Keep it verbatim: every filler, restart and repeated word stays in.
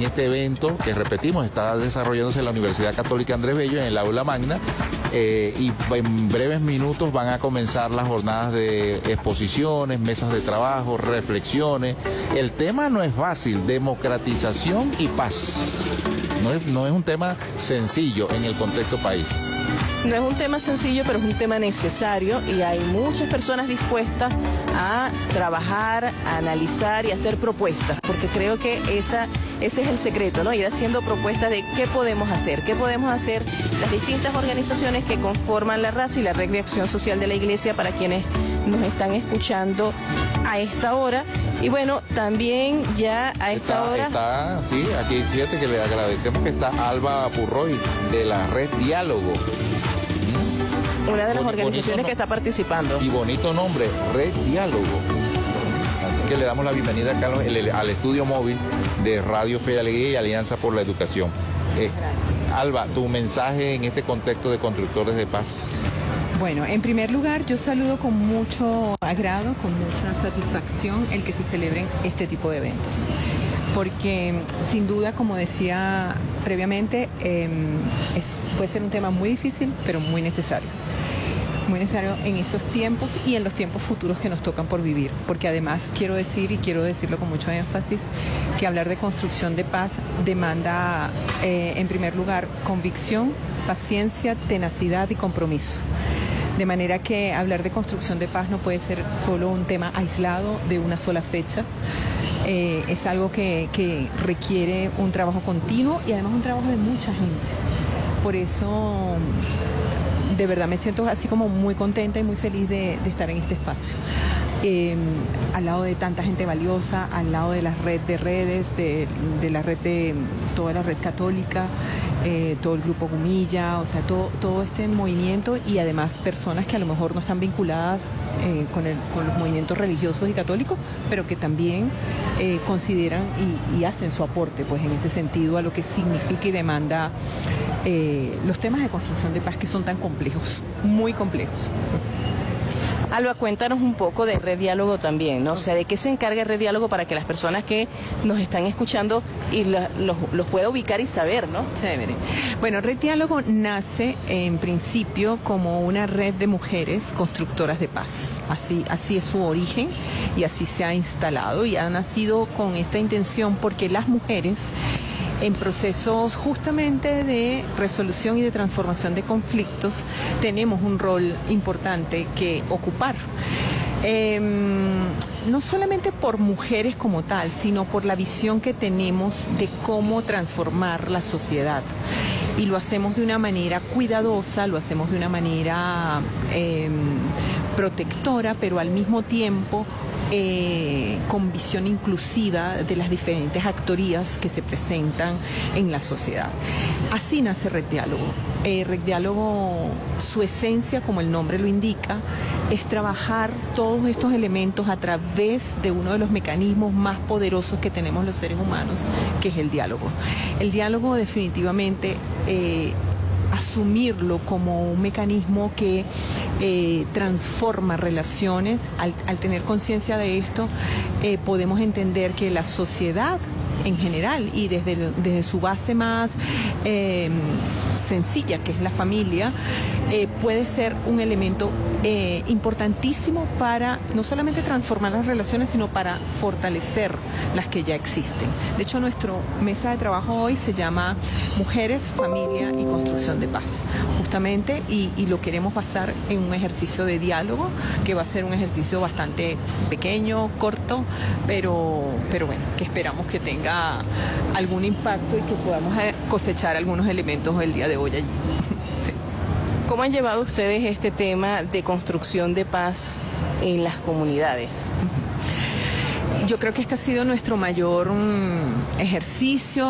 en este evento que, repetimos, está desarrollándose en la Universidad Católica Andrés Bello, en el aula magna, eh, y en breves minutos van a comenzar las jornadas de exposiciones, mesas de trabajo, reflexiones. El tema no es fácil: democratización y paz. No es, no es un tema sencillo en el contexto país. No es un tema sencillo, pero es un tema necesario, y hay muchas personas dispuestas a trabajar, a analizar y a hacer propuestas, porque creo que esa, ese es el secreto, ¿no? Ir haciendo propuestas de qué podemos hacer, qué podemos hacer las distintas organizaciones que conforman la R A C y la Red de Acción Social de la Iglesia, para quienes nos están escuchando a esta hora. Y bueno, también ya a esta está, hora... Está, sí, aquí fíjate que le agradecemos que está Alba Purroy, de la Red Diálogo. Una de las Boni, organizaciones bonito, que está participando. Y bonito nombre, Red Diálogo. Así que le damos la bienvenida a Carlos el, al estudio móvil de Radio Fe y Alegría y Alianza por la Educación. Eh, Alba, tu mensaje en este contexto de constructores de paz. Bueno, en primer lugar, yo saludo con mucho agrado, con mucha satisfacción el que se celebren este tipo de eventos, porque sin duda, como decía previamente, eh, es, puede ser un tema muy difícil, pero muy necesario. Muy necesario en estos tiempos y en los tiempos futuros que nos tocan por vivir, porque además quiero decir, y quiero decirlo con mucho énfasis, que hablar de construcción de paz demanda, eh, en primer lugar, convicción, paciencia, tenacidad y compromiso. De manera que hablar de construcción de paz no puede ser solo un tema aislado de una sola fecha. Eh, es algo que, que requiere un trabajo continuo y además un trabajo de mucha gente. Por eso, de verdad me siento así como muy contenta y muy feliz de, de estar en este espacio. Eh, al lado de tanta gente valiosa, al lado de la red de redes, de, de la red de toda la red católica, eh, todo el grupo Gumilla, o sea, todo, todo este movimiento, y además personas que a lo mejor no están vinculadas eh, con, el, con los movimientos religiosos y católicos, pero que también eh, consideran y, y hacen su aporte, pues en ese sentido, a lo que significa y demanda eh, los temas de construcción de paz, que son tan complejos, muy complejos. Alba, cuéntanos un poco de Red Diálogo también, ¿no? O sea, ¿de qué se encarga Red Diálogo para que las personas que nos están escuchando y la, los, los pueda ubicar y saber, ¿no? Chévere. Bueno, Red Diálogo nace en principio como una red de mujeres constructoras de paz. Así, así es su origen y así se ha instalado, y ha nacido con esta intención porque las mujeres, en procesos justamente de resolución y de transformación de conflictos, tenemos un rol importante que ocupar. Eh, no solamente por mujeres como tal, sino por la visión que tenemos de cómo transformar la sociedad. Y lo hacemos de una manera cuidadosa, lo hacemos de una manera eh, protectora, pero al mismo tiempo Eh, con visión inclusiva de las diferentes actorías que se presentan en la sociedad. Así nace Red Diálogo. Eh, Red Diálogo, su esencia, como el nombre lo indica, es trabajar todos estos elementos a través de uno de los mecanismos más poderosos que tenemos los seres humanos, que es el diálogo. El diálogo definitivamente eh, asumirlo como un mecanismo que eh, transforma relaciones. Al, al tener conciencia de esto, eh, podemos entender que la sociedad en general, y desde, el, desde su base más eh, sencilla, que es la familia, eh, puede ser un elemento eh, importantísimo para no solamente transformar las relaciones, sino para fortalecer las que ya existen. De hecho, nuestra mesa de trabajo hoy se llama Mujeres, Familia y Construcción de Paz, justamente, y, y lo queremos basar en un ejercicio de diálogo, que va a ser un ejercicio bastante pequeño, corto, pero, pero bueno, que esperamos que tenga algún impacto y que podamos cosechar algunos elementos el día de hoy allí. Sí. ¿Cómo han llevado ustedes este tema de construcción de paz en las comunidades? Yo creo que este ha sido nuestro mayor um, ejercicio.